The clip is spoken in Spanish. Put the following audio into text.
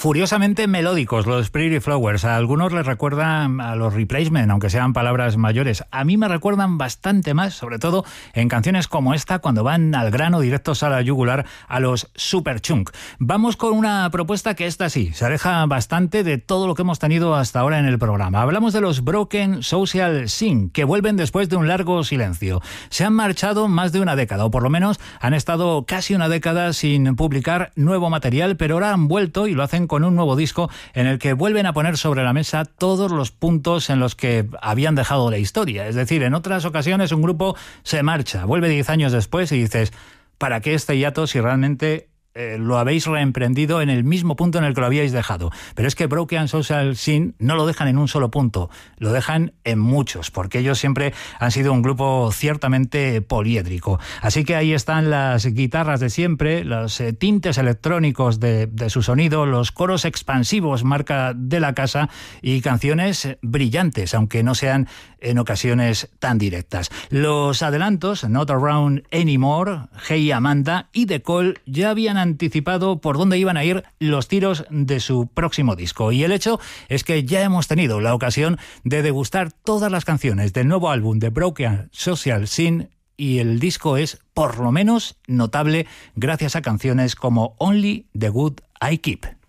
Furiosamente melódicos los Pretty Flowers. A algunos les recuerdan a los Replacement, aunque sean palabras mayores. A mí me recuerdan bastante más, sobre todo en canciones como esta, cuando van al grano, directos a la yugular, a los Superchunk. Vamos con una propuesta que esta sí, se aleja bastante de todo lo que hemos tenido hasta ahora en el programa. Hablamos de los Broken Social Scene, que vuelven después de un largo silencio. Se han marchado más de una década, o por lo menos han estado casi una década sin publicar nuevo material, pero ahora han vuelto y lo hacen con un nuevo disco en el que vuelven a poner sobre la mesa todos los puntos en los que habían dejado la historia. Es decir, en otras ocasiones un grupo se marcha, vuelve 10 años después y dices, ¿para qué este hiato si realmente lo habéis reemprendido en el mismo punto en el que lo habíais dejado? Pero es que Broken Social Scene no lo dejan en un solo punto, lo dejan en muchos, porque ellos siempre han sido un grupo ciertamente poliédrico. Así que ahí están las guitarras de siempre, los tintes electrónicos de su sonido, los coros expansivos marca de la casa y canciones brillantes, aunque no sean en ocasiones tan directas. Los adelantos, Not Around Anymore, Hey Amanda y The Call ya habían anticipado por dónde iban a ir los tiros de su próximo disco. Y el hecho es que ya hemos tenido la ocasión de degustar todas las canciones del nuevo álbum de Broken Social Scene y el disco es, por lo menos, notable gracias a canciones como Only the Good I Keep.